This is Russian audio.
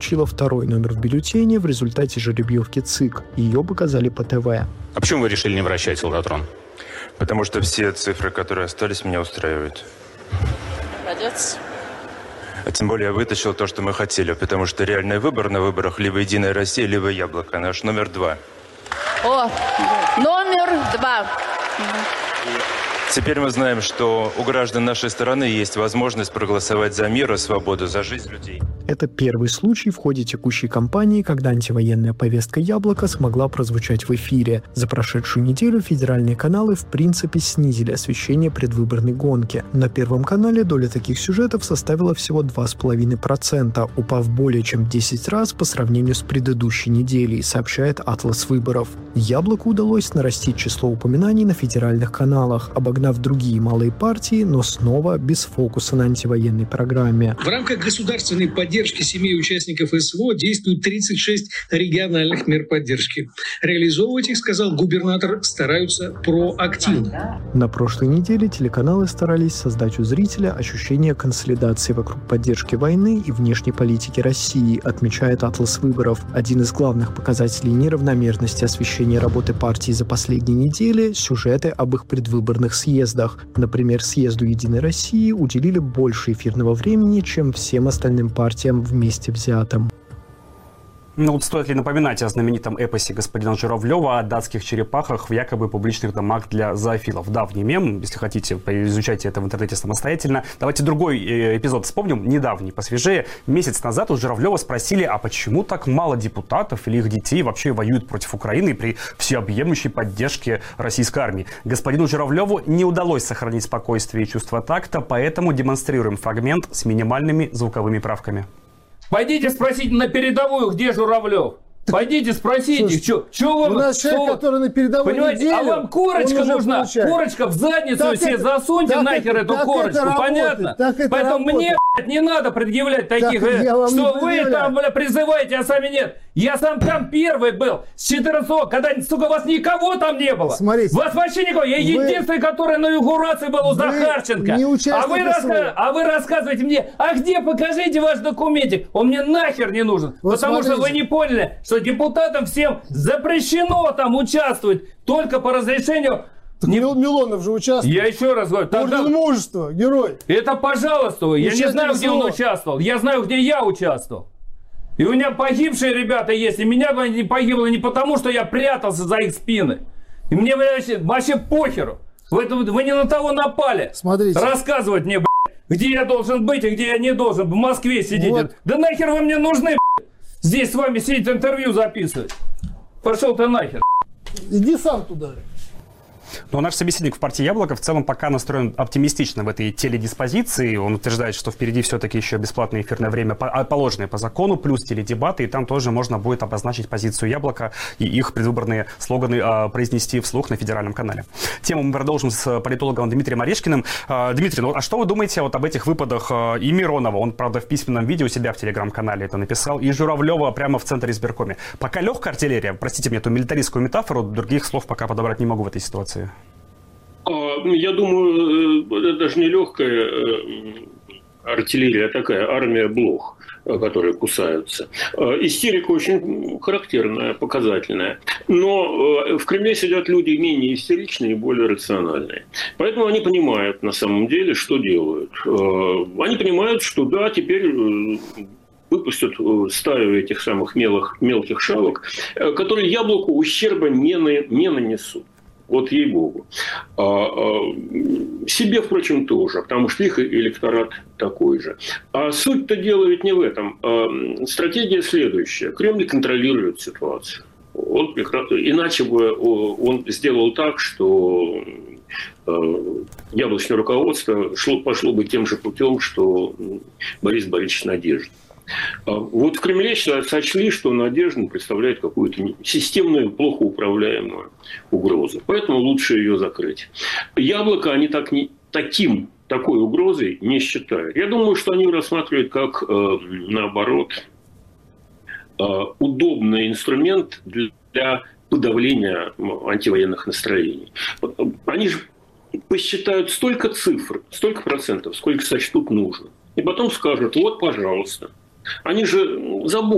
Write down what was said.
получила второй номер в бюллетене в результате жеребьевки ЦИК. Ее показали по ТВ. А почему вы решили не вращать «Солдатрон»? Потому что все цифры, которые остались, меня устраивают. Молодец. А тем более я вытащил то, что мы хотели, потому что реальный выбор на выборах либо «Единая Россия», либо «Яблоко». Наш номер 2. О, номер 2. Теперь мы знаем, что у граждан нашей страны есть возможность проголосовать за мир и свободу, за жизнь людей. Это первый случай в ходе текущей кампании, когда антивоенная повестка «Яблоко» смогла прозвучать в эфире. За прошедшую неделю федеральные каналы в принципе снизили освещение предвыборной гонки. На Первом канале доля таких сюжетов составила всего 2,5%, упав более чем в 10 раз по сравнению с предыдущей неделей, сообщает «Атлас выборов». «Яблоку» удалось нарастить число упоминаний на федеральных каналах, обогнав другие малые партии, но снова без фокуса на антивоенной программе. В рамках государственной поддержки семей участников СВО действуют 36 региональных мер поддержки. Реализовывать их, сказал губернатор, стараются проактивно. На прошлой неделе телеканалы старались создать у зрителя ощущение консолидации вокруг поддержки войны и внешней политики России, отмечает «Атлас выборов». Один из главных показателей неравномерности освещения работы партии за последние недели – сюжеты об их предвыборных съездах. Например, съезду «Единой России» уделили больше эфирного времени, чем всем остальным партиям вместе взятым. Ну вот стоит ли напоминать о знаменитом эпосе господина Журавлева о датских черепахах в якобы публичных домах для зоофилов? Давний мем, если хотите, изучайте это в интернете самостоятельно. Давайте другой эпизод вспомним, недавний, посвежее. Месяц назад у Журавлева спросили, а почему так мало депутатов или их детей вообще воюют против Украины при всеобъемлющей поддержке российской армии? Господину Журавлеву не удалось сохранить спокойствие и чувство такта, поэтому демонстрируем фрагмент с минимальными звуковыми правками. Пойдите спросите на передовую, где Журавлев. Пойдите спросите, что вы... У нас человек, который на передовой понимаете, неделе, а вам корочка нужна? получает. Корочка в задницу так себе засуньте нахер эту корочку, понятно? Поэтому мне, не надо предъявлять таких, что вы там, призываете, а сами нет. Я сам там первый был, с 14 когда, сука, вас никого там не было. Смотрите, вас вообще никого. Я единственный, который на инаугурации был у Захарченко. А вы рассказываете мне, а где, покажите ваш документик. Он мне нахер не нужен. Вот потому что вы не поняли, что депутатам всем запрещено там участвовать только по разрешению... Милонов же участвовал. Я еще раз говорю. Орден мужества, герой. Это пожалуйста. Я не знаю, где он участвовал. Я знаю, где я участвовал. И у меня погибшие ребята есть. И меня не погибло не потому, что я прятался за их спины. И мне вообще похеру. Вы не на того напали. Смотрите. Рассказывать мне, где я должен быть и где я не должен. В Москве сидите. Вот. Да нахер вы мне нужны, здесь с вами сидеть, интервью записывать. Пошел ты нахер. Иди сам туда. Но наш собеседник в партии «Яблоко» в целом пока настроен оптимистично в этой теледиспозиции. Он утверждает, что впереди все-таки еще бесплатное эфирное время, положенное по закону, плюс теледебаты, и там тоже можно будет обозначить позицию «Яблока» и их предвыборные слоганы произнести вслух на федеральном канале. Тему мы продолжим с политологом Дмитрием Орешкиным. Дмитрий, ну а что вы думаете вот об этих выпадах и Миронова? Он, правда, в письменном виде у себя в телеграм-канале это написал, и Журавлева прямо в центре избиркоме. Пока легкая артиллерия, простите мне эту милитаристскую метафору, других слов пока подобрать не могу в этой ситуации. Я думаю, это даже не легкая артиллерия, а такая армия блох, которые кусаются. Истерика очень характерная, показательная. Но в Кремле сидят люди менее истеричные и более рациональные. Поэтому они понимают на самом деле, что делают. Они понимают, что да, теперь выпустят стаю этих самых мелких шавок, которые Яблоку ущерба не нанесут. Вот ей-богу. Себе, впрочем, тоже, потому что их электорат такой же. А суть-то дела ведь не в этом. Стратегия следующая. Кремль контролирует ситуацию. Иначе бы он сделал так, что яблочное руководство пошло бы тем же путем, что Борис Борисович Надеждин. Вот в Кремле сочли, что Надеждин представляет какую-то системную, плохо управляемую угрозу. Поэтому лучше ее закрыть. Яблоко они такой угрозой не считают. Я думаю, что они рассматривают как, наоборот, удобный инструмент для подавления антивоенных настроений. Они же посчитают столько цифр, столько процентов, сколько сочтут нужно. И потом скажут, вот, пожалуйста. Они же забудут.